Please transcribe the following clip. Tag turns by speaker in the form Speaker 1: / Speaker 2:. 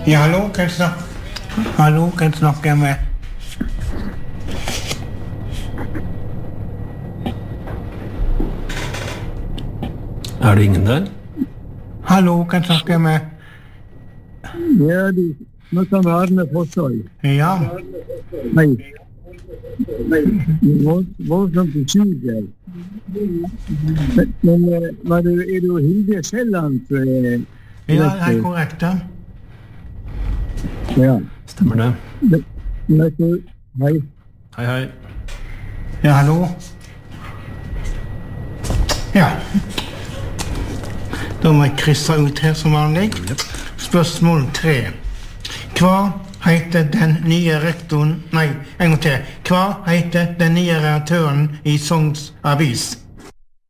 Speaker 1: Ja, hallo, kan jeg snakke med?
Speaker 2: Det ingen der?
Speaker 1: Hallo, kan jeg snakke med?
Speaker 3: Ja, du snakker med Arne Fossøy.
Speaker 1: Ja.
Speaker 3: Nei. Voldsomt usikker. Men er du Hilde Skjelland?
Speaker 1: Ja, det er korrekt, da.
Speaker 3: Ja.
Speaker 2: Stemmer det.
Speaker 3: Hei.
Speaker 2: Hei.
Speaker 1: Ja, hallo. Ja. Da må jeg krysse ut her som vanlig. Spørsmål 3. Hva heter den nye rektoren... Nei, en gang til. Hva heter den nye redaktøren i Sogns Avis?